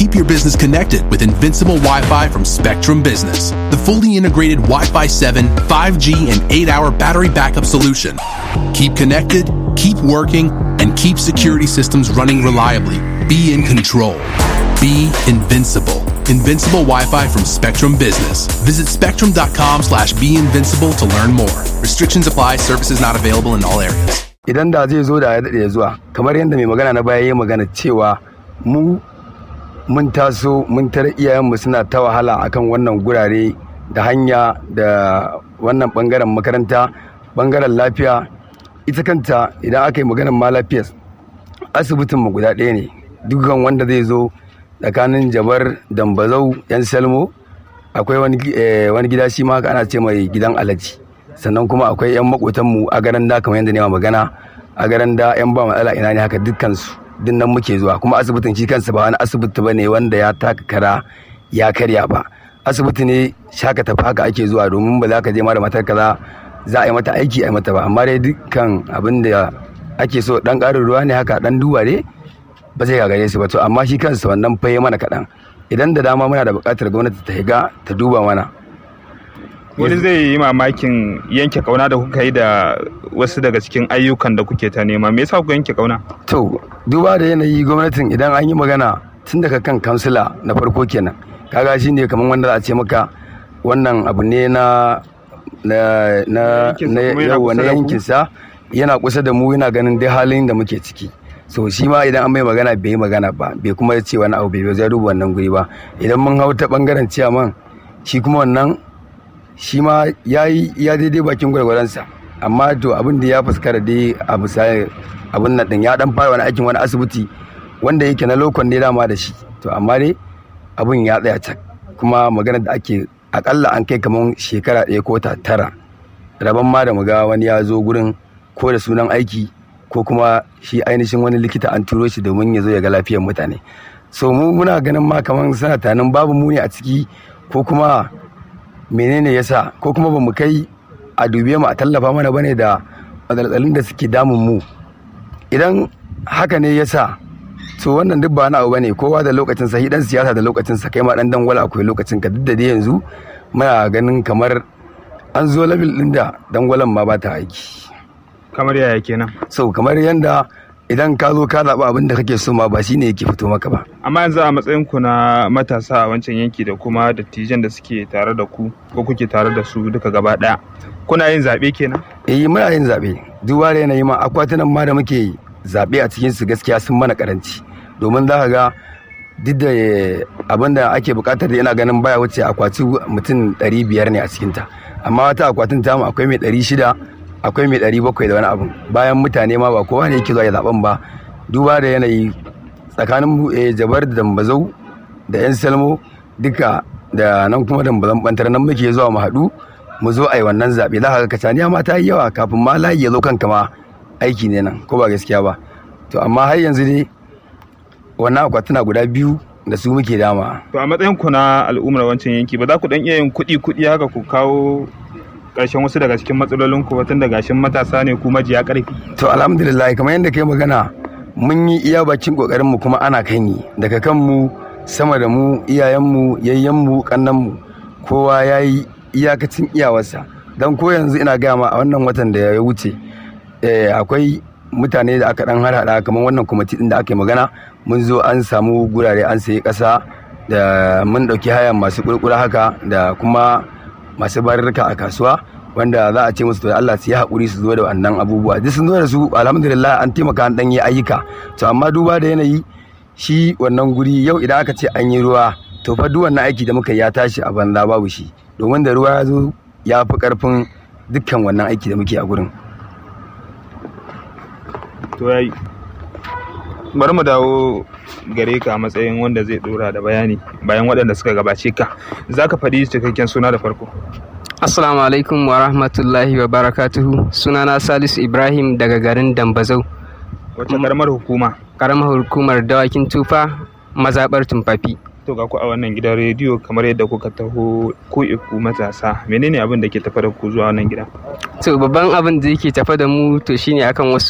keep your business connected with Invincible Wi-Fi from Spectrum Business, the fully integrated Wi-Fi 7, 5G, and 8-hour battery backup solution. Keep connected, keep working, and keep security systems running reliably. Be in control. Be invincible. Invincible Wi-Fi from Spectrum Business. Visit spectrum.com/beinvincible to learn more. Restrictions apply. Services not available in all areas. Idan da zai zo da ya daɗe zuwa, kamar yadda mai magana na baya ya magana cewa mu mun taso mun tare iyayenmu suna ta wahala akan wannan gurare da hanya da wannan bangaren makaranta, bangaren lafiya. Ita kanta idan aka yi maganar ma lafiyar asibitin mu guda ɗaya ne. Dukkan wanda zai zo tsakanin Jabar, Dambazau, Yan Salmo, akwai wani gida shi ma ana ce mai gidan Alhaji. Sannan kuma akwai 'yan makotanmu a garan da kamar yadda ne magana, a garan da 'yan ba matsala ina ne haka dukkansu din nan muke zuwa. Kuma asibitin shi kansa ba wani asibiti ba ne wanda ya taka kara ya karya ba. Asibiti ne shaka tafi haka ake zuwa domin ba za ka je ma da matar kaza za a yi mata aiki a yi mata ba. Amma dai dukkan abin da ake so dan ƙarin ruwa ne haka dan duba ne ba zai gagare su ba. To amma shi kansa wannan faye mana kaɗan. Idan da dama muna da buƙatar gwamnati ta higa ta duba mana. Wani zai yi mamakin yanke kauna da kuka yi da wasu daga cikin ayyukan da kuke ta nema. Me yasa kuka yanke kauna? To, duba da yanayi gwamnatin idan an yi magana tun daga kan kansila na farko kenan. Kaga shi ne kamar wanda za a ce maka wannan abu ne na yankinsa yana kusa da mu, yana ganin dai halin da muke ciki. So shi ma idan an mai magana bai yi magana ba, bai kuma ce wani abu bai zai duba wannan guri ba. Idan mun hau ta bangaren ciyaman shi kuma wannan shi ma ya daidai bakin gwargwaransa, amma to abin da ya fuskara dai a misali abin nan din ya dan fara wani aikin wani asibiti wanda yake na lokon ne dama da shi. To amma dai abin ya tsaya cak, kuma maganar da ake akalla an kai kamar shekara 1 ko 9 rabon ma da muga wani ya zo gurin ko da sunan aiki ko kuma shi ainihin wani likita an turo shi domin ya zo ya ga lafiyar mutane. So mu muna ganin ma kamar suna tanin babu mu ne a ciki, ko kuma menene yasa, ko kuma bamu kai a dube mu a tallafa mana bane da matsalolin da suke damun mu. Idan haka ne yasa, to wannan duk ba na abu bane, kowa da lokacin sa, dan siyasa da lokacin sa, kai ma dan dangwala akwai lokacin ka. Duk da dai yanzu muna ganin kamar an zo level din da dangwalan ma ba ta aiki. Kamar yaya kenan? So kamar yanda idan ka zo ka zaɓi abin da kake so ma ba shine yake fito maka ba. Amma yanzu a matsayin ku na matasa a wancan yanki da kuma dattijan da suke tare da ku ko kuke tare da su duka gaba ɗaya, kuna yin zaɓe kenan? Muna yin zaɓe. Duba da yanayi ma akwatunan ma da muke zaɓe a cikin su gaskiya sun mana karanci, domin za ka ga duk da abin da ake buƙatar da yana ganin baya wuce akwati mutum 500 ne a cikinta, amma wata akwatin tamu akwai mai 600, akwai mai 700 da wani abu. Bayan mutane ma ba kowa ne yake zuwa ya zaben ba, duba da yanayi tsakanin Jabar da Dambazau da Yan Salmo duka da nan kuma Dambazan bantar nan muke zuwa mu haɗu mu zo a yi wannan zaɓe. Za ka ga kacaniya ma ta yi yawa kafin ma layi ya zo kanka ma aiki ne nan, ko ba gaskiya ba. To amma har yanzu dai wannan akwatuna guda 2 da su muke dama. To a matsayin ku na al'ummar wancan yanki, ba za ku dan iya yin kuɗi haka ku kawo ƙarshen wasu daga cikin matsalolin ku tun da gashin matasa ne ku majiya ƙarfi? To alhamdulillah, kamar yadda kai magana, mun yi iya bakin kokarin mu kuma ana kan yi daga kanmu sama da mu, iyayenmu, yayyenmu, kannanmu, kowa ya yi iyakacin iyawarsa. Don ko yanzu ina gaya ma a wannan watan da ya wuce akwai mutane da aka dan harhaɗa kamar wannan kwamiti din da aka yi magana, mun zo an samu gurare an sayi ƙasa da mun ɗauki hayan masu ƙurƙura haka da kuma masu barurruka a kasuwa, wanda za a ce musu to Allah su yi haƙuri su zo da wannan abubuwa. Duk sun zo da su alhamdulillah, an taimaka an ɗan yi ayyuka. To amma duba da yanayi shi wannan guri yau idan aka ce an yi ruwa, to fa duk wannan aiki da muka ya tashi a banza babu shi, domin da ruwa ya zo ya fi ƙarfin dukkan wannan aiki da muke a gurin. To yayi, bari mu dawo gare ka a matsayin wanda zai dora da bayani bayan waɗanda suka gabace ka. Za ka faɗi cikakken suna da farko? Assalamu alaikum wa rahmatullahi wa barakatuhu. Sunana Salisu Ibrahim daga garin Dambazau. Wace karamar hukuma? Karamar hukumar Dawakin Tufa, mazaɓar Tumfafi. To ga ku a wannan gidan rediyo kamar yadda kuka taho ku matasa, menene abin da ke tafa da ku zuwa wannan gida? To babban abin da yake tafa da mu to shine akan wasu